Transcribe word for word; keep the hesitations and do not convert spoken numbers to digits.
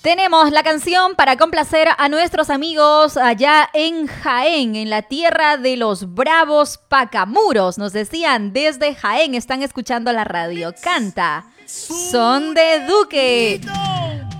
Tenemos la canción para complacer a nuestros amigos allá en Jaén, en la tierra de los bravos pacamuros. Nos decían, desde Jaén están escuchando la radio. Canta Son de Duque.